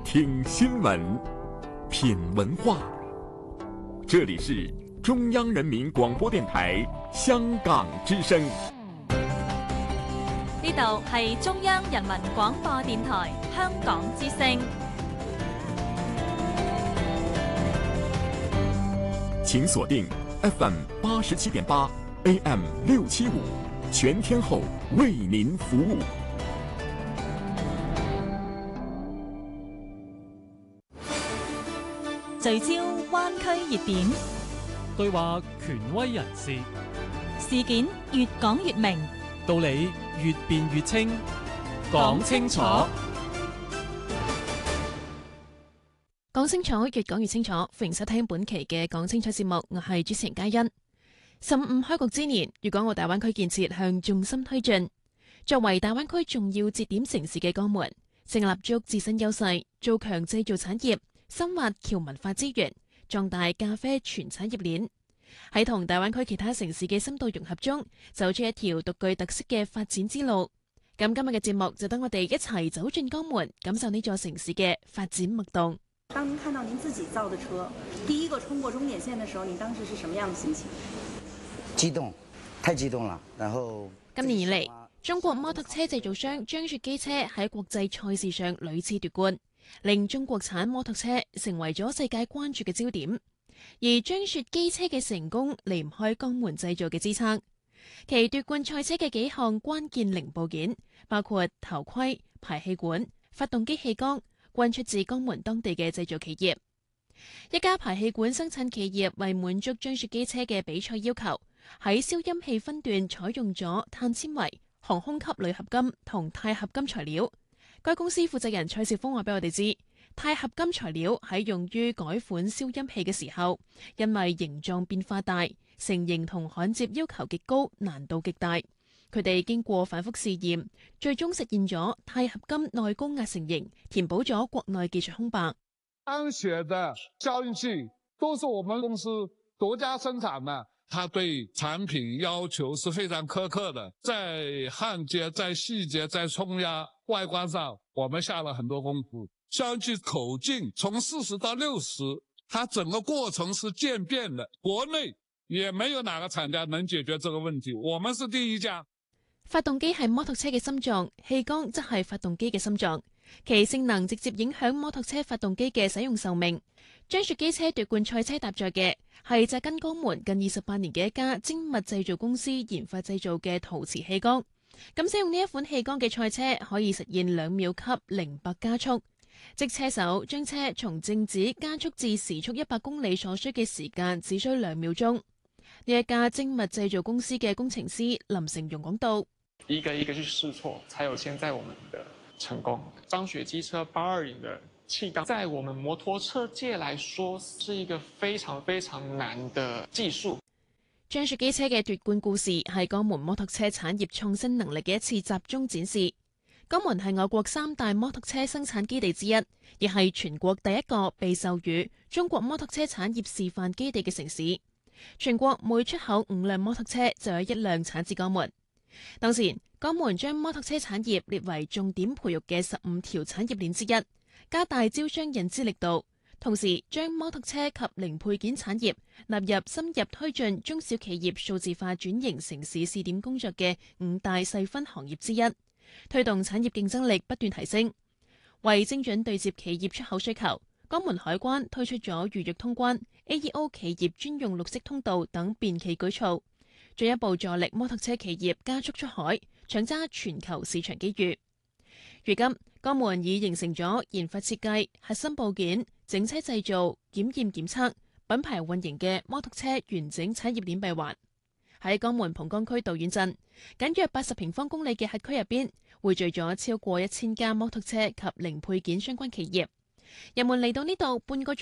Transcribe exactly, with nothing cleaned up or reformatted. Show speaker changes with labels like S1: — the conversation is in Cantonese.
S1: 聽新聞，品文化。這裡是中央人民廣播電台香港之聲。
S2: 呢度係中央人民廣播電台香港之聲。
S1: 請鎖定 F M 八十七點八 A M 六七五，全天候為您服務。
S2: 聚焦灣區熱點，
S3: 對話權威人士，
S2: 事件越講越明，
S3: 道理越辯越清，講清楚，
S4: 講清楚，越講越清楚。歡迎收聽本期嘅講清楚節目，我係主持人嘉欣。十五開局之年，粵港澳大灣區建設向重心推進。作為大灣區重要節點城市嘅江門，正立足自身優勢，做強製造產業，深挖僑文化資源，壯大咖啡全產業鏈。喺同大灣區其他城市嘅深度融合中，走出一條獨具特色嘅發展之路。咁今日嘅節目就等我哋一齊走進江門，感受呢座城市嘅發展脈動。
S5: 當您看到您自己造的車第一個衝過終點線的時候，你當時是什麼樣的心情？
S6: 激動，太激動了。然後
S4: 今年以嚟，中國摩托車製造商張雪機車喺國際賽事上屢次奪冠，令中國產摩托車成為咗世界關注嘅焦點。而張雪機車嘅成功離唔開江門製造嘅支撐。其奪冠賽車嘅幾項關鍵零部件，包括頭盔、排氣管、發動機氣缸，均出自江門當地嘅製造企業。一家排氣管生產企業為滿足張雪機車嘅比賽要求，喺消音器分段採用咗碳纖維、航空級鋁合金同鈦合金材料。該公司負責人蔡少峰話俾我哋知，鈦合金材料喺用於改款消音器嘅時候，因為形狀變化大，成型同焊接要求極高，難度極大。佢哋經過反覆試驗，最終實現咗鈦合金內高壓成型，填補咗國內技術空白。
S7: 張雪的消音器都是我們公司獨家生產的，它對產品要求是非常苛刻的，在焊接、在細節、在衝壓、外觀上，我們下了很多功夫。消音器口徑從四十到六十，它整個過程是漸變的，國內也沒有哪個廠家能解決這個問題，我們是第一家。
S4: 發動機係摩托車嘅心臟，氣缸則係發動機嘅心臟，其性能直接影響摩托車發動機嘅使用壽命。張雪機車奪冠賽車搭載嘅係紮根江門近二十八年嘅一家精密製造公司研發製造嘅陶瓷氣缸。咁使用呢一款氣缸嘅賽車可以實現兩秒級零百加速，即車手將車從靜止加速至時速一百公里所需嘅時間只需兩秒鐘。呢一家精密製造公司嘅工程師林成容講到。
S8: 一個一個去試錯，才有現在我們的成功。張雪機車八二零的氣缸，在我們摩托車界來說，是一個非常非常難的技術。
S4: 張雪機車嘅奪冠故事係江門摩托車產業創新能力嘅一次集中展示。江門係我國三大摩托車生產基地之一，亦係全國第一個被授予中國摩托車產業示範基地嘅城市。全國每出口五輛摩托車就有一輛產自江門。當前，江門將摩托車產業列為重點培育嘅十五條產業鏈之一，加大招商引資力度，同時將摩托車及零配件產業納入深入推進中小企業數字化轉型城市試點工作嘅五大細分行業之一，推動產業競爭力不斷提升。為精準對接企業出口需求，江門海關推出咗預約通關、A E O 企業專用綠色通道等便企舉措，進一步助力摩托車企業加速出海，搶揸全球市場機遇。如今，江門已形成咗研發設計、核心部件、整車製造、檢驗檢測、品牌運營嘅摩托車完整產業鏈閉環。喺江門蒲崗區道遠鎮，僅約八十平方公里嘅轄區入邊，匯聚咗超過一千家摩托車及零配件相關企業。人們嚟到呢度半個